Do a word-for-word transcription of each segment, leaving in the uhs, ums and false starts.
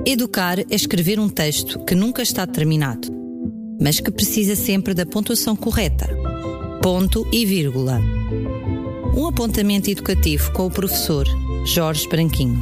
Educar é escrever um texto que nunca está terminado, mas que precisa sempre da pontuação correta. Ponto e vírgula. Um apontamento educativo com o professor Jorge Branquinho.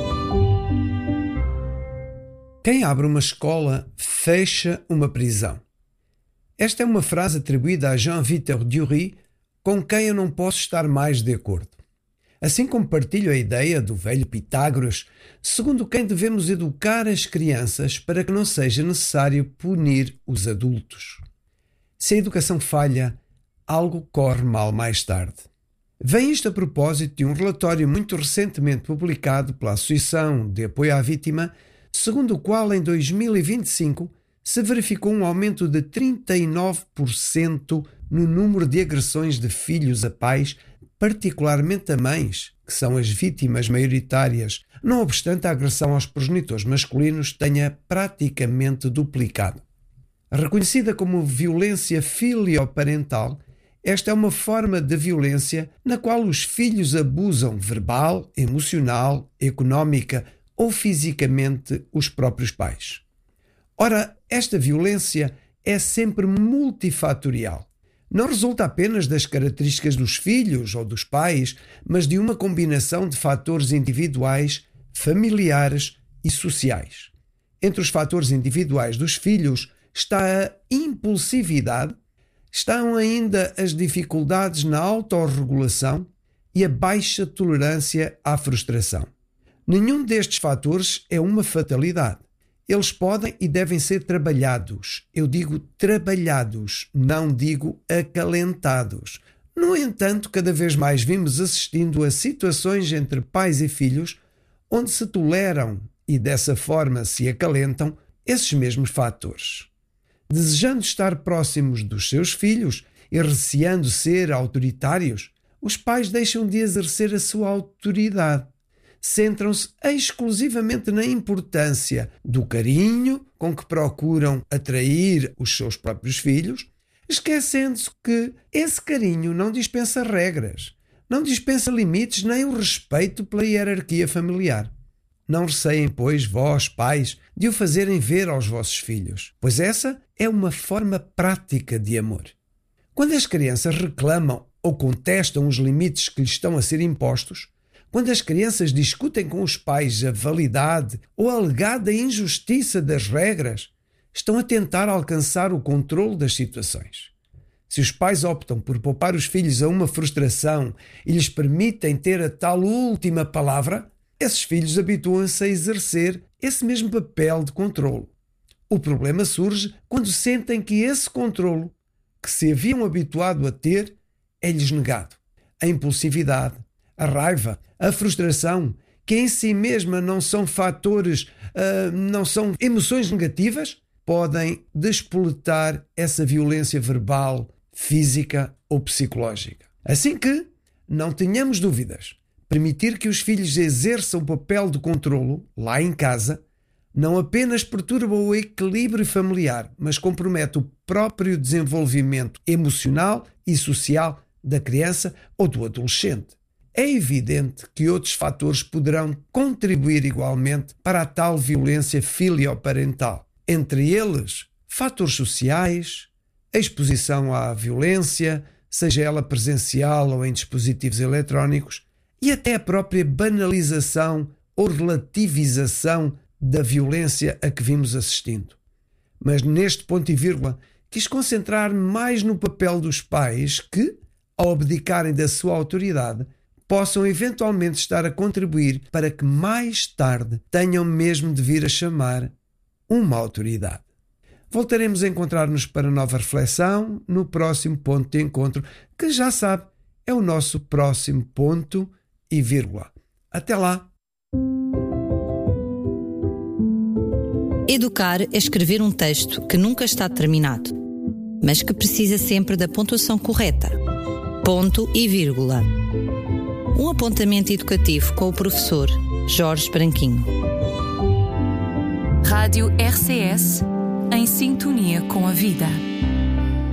Quem abre uma escola fecha uma prisão. Esta é uma frase atribuída a Jean-Victor Duruy, com quem eu não posso estar mais de acordo. Assim como partilho a ideia do velho Pitágoras, segundo quem devemos educar as crianças para que não seja necessário punir os adultos. Se a educação falha, algo corre mal mais tarde. Vem isto a propósito de um relatório muito recentemente publicado pela Associação de Apoio à Vítima, segundo o qual em dois mil e vinte e cinco se verificou um aumento de trinta e nove por cento no número de agressões de filhos a pais, particularmente a mães, que são as vítimas maioritárias, não obstante a agressão aos progenitores masculinos tenha praticamente duplicado. Reconhecida como violência filioparental, esta é uma forma de violência na qual os filhos abusam verbal, emocional, económica ou fisicamente os próprios pais. Ora, esta violência é sempre multifatorial. Não resulta apenas das características dos filhos ou dos pais, mas de uma combinação de fatores individuais, familiares e sociais. Entre os fatores individuais dos filhos está a impulsividade, estão ainda as dificuldades na autorregulação e a baixa tolerância à frustração. Nenhum destes fatores é uma fatalidade. Eles podem e devem ser trabalhados. Eu digo trabalhados, não digo acalentados. No entanto, cada vez mais vimos assistindo a situações entre pais e filhos onde se toleram e dessa forma se acalentam esses mesmos fatores. Desejando estar próximos dos seus filhos e receando ser autoritários, os pais deixam de exercer a sua autoridade. Centram-se exclusivamente na importância do carinho com que procuram atrair os seus próprios filhos, esquecendo-se que esse carinho não dispensa regras, não dispensa limites nem o respeito pela hierarquia familiar. Não receiem, pois, vós, pais, de o fazerem ver aos vossos filhos, pois essa é uma forma prática de amor. Quando as crianças reclamam ou contestam os limites que lhes estão a ser impostos, quando as crianças discutem com os pais a validade ou a alegada injustiça das regras, estão a tentar alcançar o controle das situações. Se os pais optam por poupar os filhos a uma frustração e lhes permitem ter a tal última palavra, esses filhos habituam-se a exercer esse mesmo papel de controlo. O problema surge quando sentem que esse controlo, que se haviam habituado a ter, é-lhes negado. A impulsividade, a raiva, a frustração, que em si mesma não são fatores, uh, não são emoções negativas, podem despoletar essa violência verbal, física ou psicológica. Assim que, não tenhamos dúvidas, permitir que os filhos exerçam o papel de controlo, lá em casa, não apenas perturba o equilíbrio familiar, mas compromete o próprio desenvolvimento emocional e social da criança ou do adolescente. É evidente que outros fatores poderão contribuir igualmente para a tal violência filioparental. Entre eles, fatores sociais, a exposição à violência, seja ela presencial ou em dispositivos eletrónicos, e até a própria banalização ou relativização da violência a que vimos assistindo. Mas neste ponto e vírgula, quis concentrar-me mais no papel dos pais que, ao abdicarem da sua autoridade, possam eventualmente estar a contribuir para que mais tarde tenham mesmo de vir a chamar uma autoridade. Voltaremos a encontrar-nos para nova reflexão no próximo ponto de encontro, que já sabe, é o nosso próximo ponto e vírgula. Até lá! Educar é escrever um texto que nunca está terminado, mas que precisa sempre da pontuação correta. Ponto e vírgula. Um apontamento educativo com o professor Jorge Branquinho. Rádio R C S, em sintonia com a vida.